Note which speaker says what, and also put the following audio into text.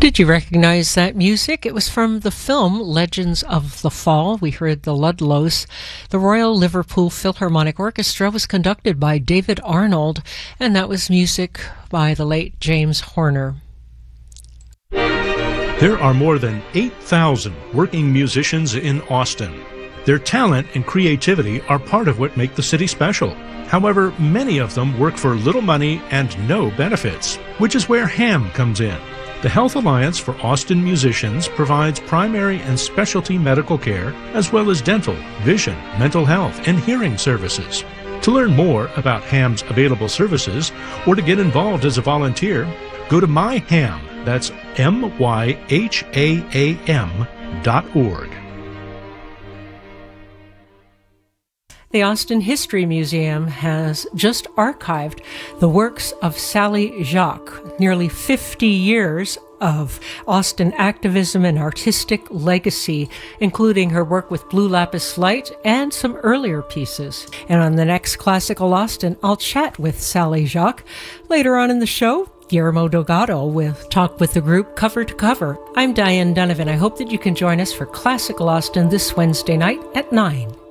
Speaker 1: Did you recognize that music? It was from the film Legends of the Fall. We heard the Ludlows. The Royal Liverpool Philharmonic Orchestra was conducted by David Arnold, and that was music by the late James Horner.
Speaker 2: There are more than 8,000 working musicians in Austin. Their talent and creativity are part of what make the city special. However, many of them work for little money and no benefits, which is where HAM comes in. The Health Alliance for Austin Musicians provides primary and specialty medical care, as well as dental, vision, mental health, and hearing services. To learn more about HAM's available services, or to get involved as a volunteer, go to myham, that's myham.org.
Speaker 1: The Austin History Museum has just archived the works of Sally Jacques, nearly 50 years of Austin activism and artistic legacy, including her work with Blue Lapis Light and some earlier pieces. And on the next Classical Austin, I'll chat with Sally Jacques. Later on in the show, Guillermo Delgado will talk with the group Cover to Cover. I'm Diane Donovan. I hope that you can join us for Classical Austin this Wednesday night at 9.